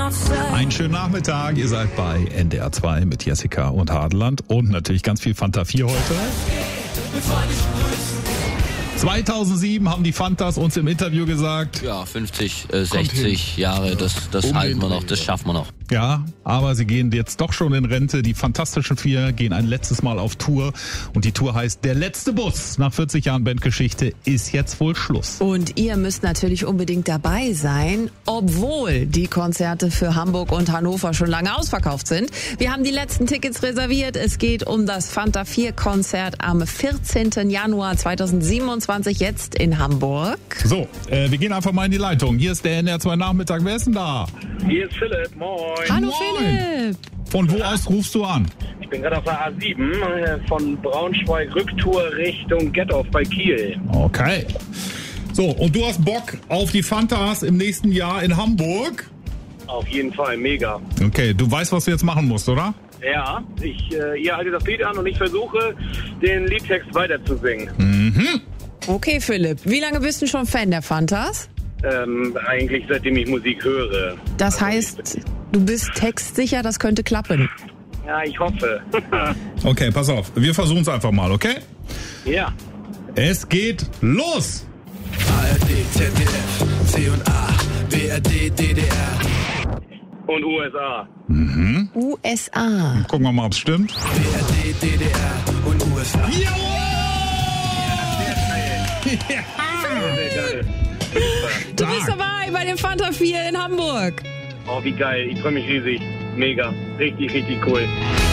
Einen schönen Nachmittag, ihr seid bei NDR 2 mit Jessica und Hadeland und natürlich ganz viel Fanta 4 heute. 2007 haben die Fantas uns im Interview gesagt. Ja, 50, 60 Jahre, das halten wir noch, das schaffen wir noch. Ja, aber sie gehen jetzt doch schon in Rente. Die Fantastischen Vier gehen ein letztes Mal auf Tour. Und die Tour heißt Der letzte Bus. Nach 40 Jahren Bandgeschichte ist jetzt wohl Schluss. Und ihr müsst natürlich unbedingt dabei sein, obwohl die Konzerte für Hamburg und Hannover schon lange ausverkauft sind. Wir haben die letzten Tickets reserviert. Es geht um das Fanta 4 Konzert am 14. Januar 2027 jetzt in Hamburg. So, wir gehen einfach mal in die Leitung. Hier ist der NDR 2 Nachmittag. Wer ist denn da? Hier ist Philipp, moin. Hallo Moin. Philipp. Von wo aus rufst du an? Ich bin gerade auf der A7 von Braunschweig Rücktour Richtung Gettorf bei Kiel. Okay. So, und du hast Bock auf die Fantas im nächsten Jahr in Hamburg? Auf jeden Fall, mega. Okay, du weißt, was du jetzt machen musst, oder? Ja, ihr haltet das Lied an und ich versuche, den Liedtext weiterzusingen. Mhm. Okay Philipp, wie lange bist du schon Fan der Fantas? Eigentlich seitdem ich Musik höre. Das heißt, du bist textsicher, das könnte klappen. Ja, ich hoffe. Okay, pass auf. Wir versuchen es einfach mal, okay? Ja. Es geht los! ARD, ZDF, C&A, BRD, DDR. Und USA. USA. Gucken wir mal, ob es stimmt. BRD, DDR und USA. Sehr geil. Du bist dabei bei dem Fanta 4 in Hamburg. Oh, wie geil. Ich freue mich riesig. Mega. Richtig, richtig cool.